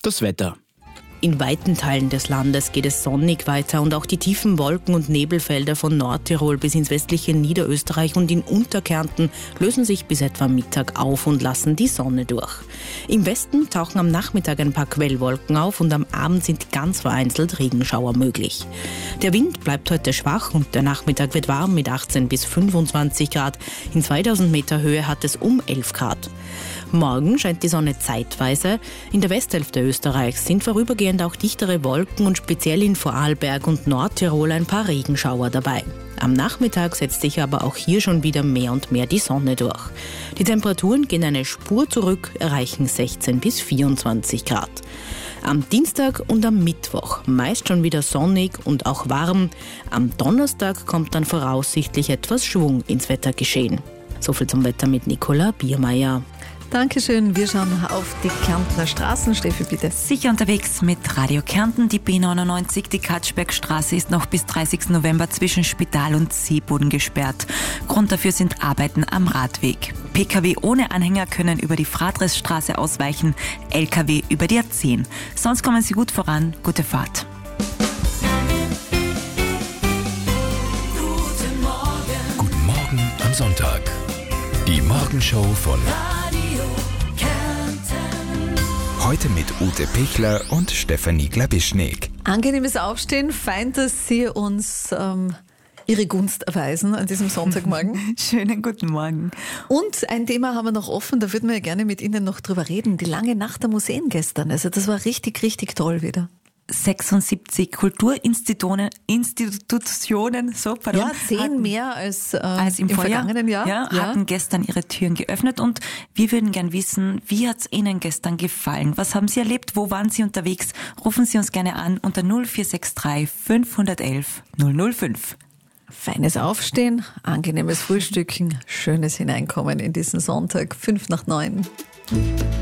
Das Wetter. In weiten Teilen des Landes geht es sonnig weiter und auch die tiefen Wolken- und Nebelfelder von Nordtirol bis ins westliche Niederösterreich und in Unterkärnten lösen sich bis etwa Mittag auf und lassen die Sonne durch. Im Westen tauchen am Nachmittag ein paar Quellwolken auf und am Abend sind ganz vereinzelt Regenschauer möglich. Der Wind bleibt heute schwach und der Nachmittag wird warm mit 18 bis 25 Grad. In 2000 Meter Höhe hat es um 11 Grad. Morgen scheint die Sonne zeitweise. In der Westhälfte Österreichs sind vorübergehend auch dichtere Wolken und speziell in Vorarlberg und Nordtirol ein paar Regenschauer dabei. Am Nachmittag setzt sich aber auch hier schon wieder mehr und mehr die Sonne durch. Die Temperaturen gehen eine Spur zurück, erreichen 16 bis 24 Grad. Am Dienstag und am Mittwoch meist schon wieder sonnig und auch warm. Am Donnerstag kommt dann voraussichtlich etwas Schwung ins Wettergeschehen. Soviel zum Wetter mit Nicola Biermeier. Dankeschön. Wir schauen auf die Kärntner Straßen. Steffi, bitte. Sicher unterwegs mit Radio Kärnten. Die B99, die Katschbergstraße, ist noch bis 30. November zwischen Spital und Seeboden gesperrt. Grund dafür sind Arbeiten am Radweg. Pkw ohne Anhänger können über die Fradressstraße ausweichen, Lkw über die A10. Sonst kommen sie gut voran. Gute Fahrt. Guten Morgen am Sonntag. Die Morgenshow von heute mit Ute Pichler und Stefanie Glabischnik. Angenehmes Aufstehen, fein, dass Sie uns Ihre Gunst erweisen an diesem Sonntagmorgen. Schönen guten Morgen. Und ein Thema haben wir noch offen, da würden wir ja gerne mit Ihnen noch drüber reden. Die lange Nacht der Museen gestern. Also das war richtig, richtig toll wieder. 76 Kulturinstitutionen, Ja, 10 mehr als im vergangenen Jahr. Ja, hatten gestern ihre Türen geöffnet und wir würden gern wissen, wie hat's Ihnen gestern gefallen? Was haben Sie erlebt? Wo waren Sie unterwegs? Rufen Sie uns gerne an unter 0463 511 005. Feines Aufstehen, angenehmes Frühstücken, schönes Hineinkommen in diesen Sonntag, 8:55.